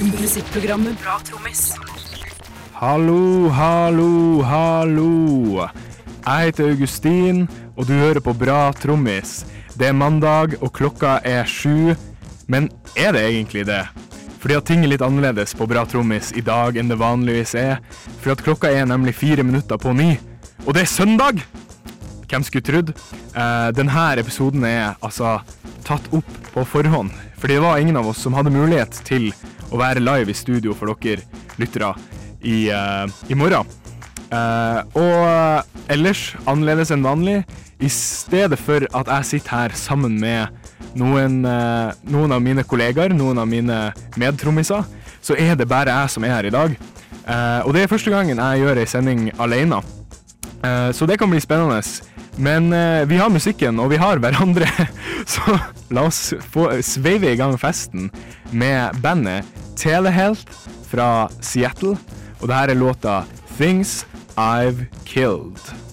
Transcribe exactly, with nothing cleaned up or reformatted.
Musikkprogrammet Bra Trommis. Hallo, hallo, hallo. Jeg heter Augustin, og du hører på Bra Trommis. Det er mandag, og klokka er sju. Men er det egentlig det? Fordi at ting er litt annerledes på Bra Trommis i dag enn det vanligvis er. Fordi at klokka er nemlig fire minutter på ni. Og det er søndag! Hvem skulle trodd? Uh, denne episoden er altså tatt opp på forhånd. Fordi det var ingen av oss som hadde mulighet til å være live i studio for dere lyttere i, uh, i morgen. Uh, og ellers, annerledes enn vanlig, i stedet for at jeg sitter her sammen med noen, uh, noen av mine kollegaer, noen av mine medtrommiser, så er det bare jeg som er her i dag. Uh, og det er første gangen jeg gjør en sending alene. Uh, så det kan bli spennende. Men uh, vi har musikken, og vi har hverandre. Så la oss få sveive i gang festen med bandet Telehealth fra Seattle. Og det her er låta Things I've Killed.